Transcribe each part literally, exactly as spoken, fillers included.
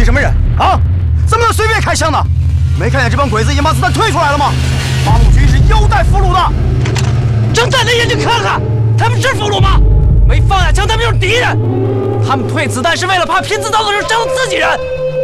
什么人啊？怎么能随便开枪呢？没看见这帮鬼子已经把子弹退出来了吗？八路军是优待俘虏的。睁大你眼睛看看，他们是俘虏吗？没放下枪，他们就是敌人。他们退子弹是为了怕拼刺刀的时候伤到自己人。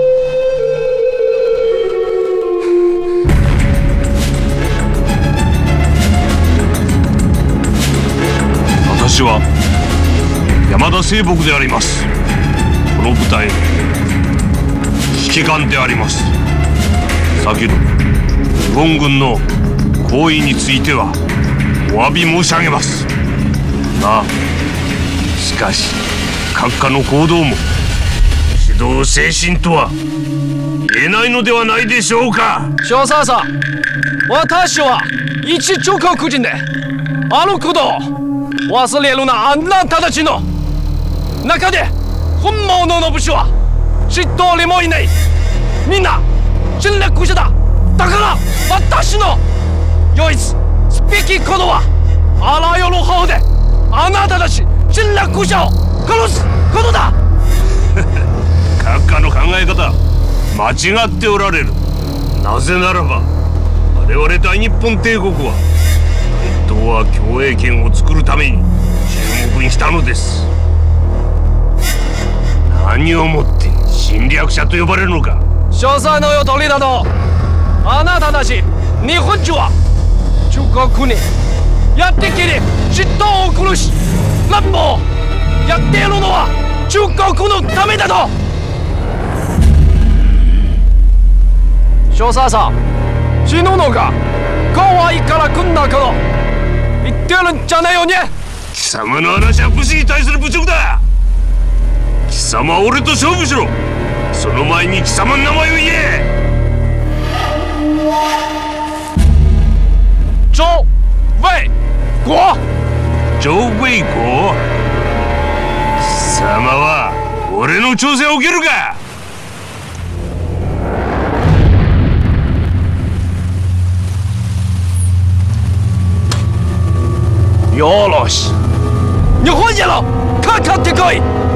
私は山田清木であります。この部隊の指揮官であります。先の日本軍の行為についてはお詫び申し上げます。がしかし閣下の行動も指導精神とは言えないのではないでしょうか。 小ささ、私は一中国人であることを忘れるな。あなたたちの中で本物の武士は一人もいない。みんな侵略者だ。だから私の唯一すべきことはあらゆる方法であなたたち侵略者を殺すことだ。 閣下の考え方間違っておられる。なぜならば我々大日本帝国は内藤は共栄圏を作るために中国に来たのです。何をもって侵略者と呼ばれるのか。 少佐の言う通りだと。あなたたち日本人は中国にやってきて嫉妬を苦し乱暴やっているのは中国のためだと。少佐さん、死ぬのが怖いから来んだけど言ってるんじゃないよね。 貴様の話は武士に対する侮辱だ。貴様は俺と勝負しろ。その前に貴様の名前を言え。 周卫国。 周衛国。貴様は俺の挑戦を受けるか。 よろし、日本へのかかってこい。